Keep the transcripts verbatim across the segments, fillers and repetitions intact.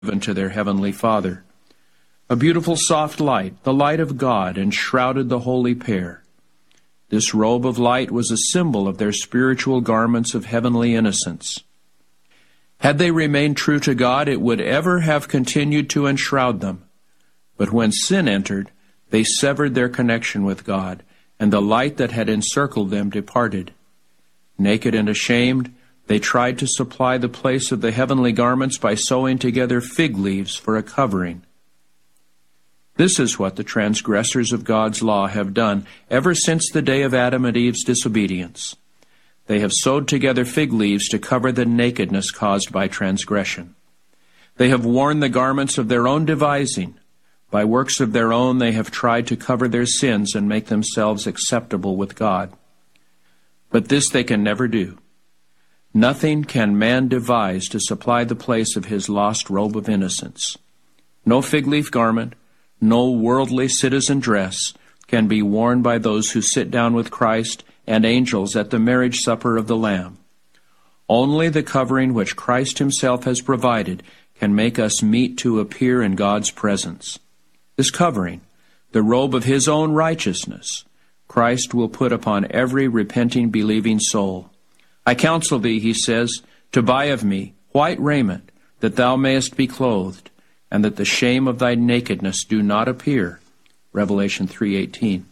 to their heavenly Father. A beautiful soft light, the light of God, enshrouded the holy pair. This robe of light was a symbol of their spiritual garments of heavenly innocence. Had they remained true to God, it would ever have continued to enshroud them. But when sin entered, they severed their connection with God, and the light that had encircled them departed. Naked and ashamed, they tried to supply the place of the heavenly garments by sewing together fig leaves for a covering. This is what the transgressors of God's law have done ever since the day of Adam and Eve's disobedience. They have sewed together fig leaves to cover the nakedness caused by transgression. They have worn the garments of their own devising. By works of their own they have tried to cover their sins and make themselves acceptable with God. But this they can never do. Nothing can man devise to supply the place of his lost robe of innocence. No fig leaf garment, no worldly citizen dress can be worn by those who sit down with Christ and angels at the marriage supper of the Lamb. Only the covering which Christ himself has provided can make us meet to appear in God's presence. This covering, the robe of his own righteousness, Christ will put upon every repenting, believing soul. I counsel thee, he says, to buy of me white raiment, that thou mayest be clothed, and that the shame of thy nakedness do not appear. Revelation three eighteen.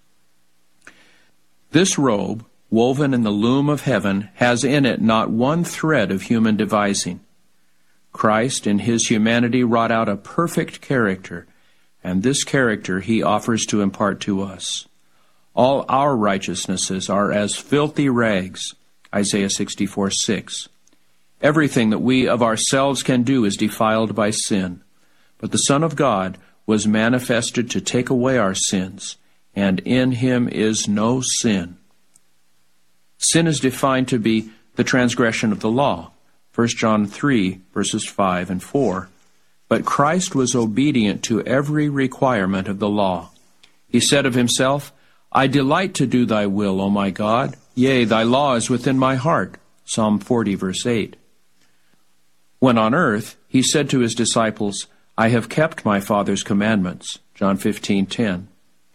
This robe, woven in the loom of heaven, has in it not one thread of human devising. Christ, in his humanity, wrought out a perfect character, and this character he offers to impart to us. All our righteousnesses are as filthy rags, Isaiah sixty-four six. Everything that we of ourselves can do is defiled by sin. But the Son of God was manifested to take away our sins, and in him is no sin. Sin is defined to be the transgression of the law, First John three, verses five and four. But Christ was obedient to every requirement of the law. He said of himself, I delight to do thy will, O my God. Yea, thy law is within my heart, Psalm forty, verse eight. When on earth, he said to his disciples, I have kept my Father's commandments, John fifteen ten.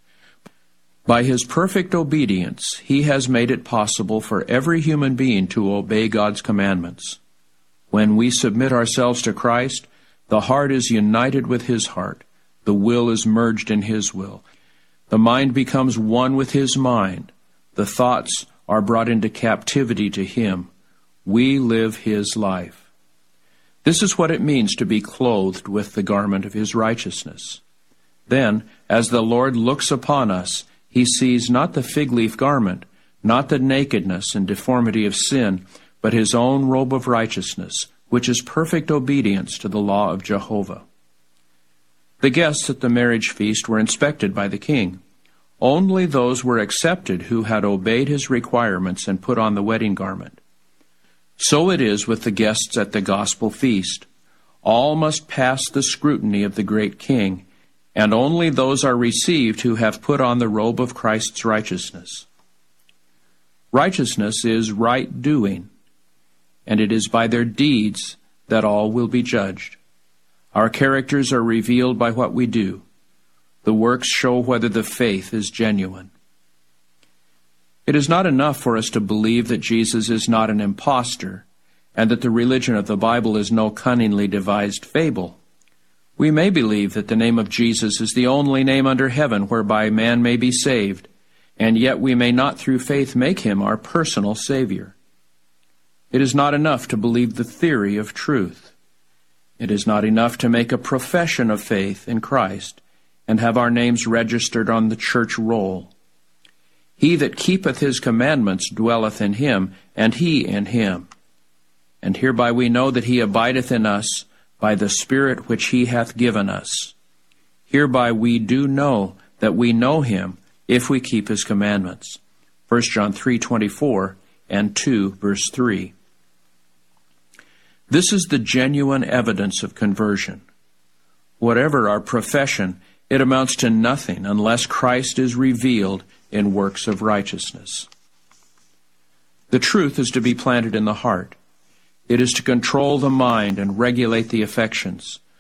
By his perfect obedience, he has made it possible for every human being to obey God's commandments. When we submit ourselves to Christ, the heart is united with his heart, the will is merged in his will, the mind becomes one with his mind, the thoughts are brought into captivity to him. We live his life. This is what it means to be clothed with the garment of his righteousness. Then, as the Lord looks upon us, he sees not the fig leaf garment, not the nakedness and deformity of sin, but his own robe of righteousness, which is perfect obedience to the law of Jehovah. The guests at the marriage feast were inspected by the king. Only those were accepted who had obeyed his requirements and put on the wedding garment. So it is with the guests at the gospel feast. All must pass the scrutiny of the great king, and only those are received who have put on the robe of Christ's righteousness. Righteousness is right doing, and it is by their deeds that all will be judged. Our characters are revealed by what we do. The works show whether the faith is genuine. It is not enough for us to believe that Jesus is not an impostor, and that the religion of the Bible is no cunningly devised fable. We may believe that the name of Jesus is the only name under heaven whereby man may be saved, and yet we may not through faith make him our personal Savior. It is not enough to believe the theory of truth. It is not enough to make a profession of faith in Christ and have our names registered on the church roll. He that keepeth his commandments dwelleth in him, and he in him. And hereby we know that he abideth in us by the Spirit which he hath given us. Hereby we do know that we know him, if we keep his commandments. First John three twenty-four and two, verse three. This is the genuine evidence of conversion. Whatever our profession, it amounts to nothing unless Christ is revealed in works of righteousness. The truth is to be planted in the heart. It is to control the mind and regulate the affections.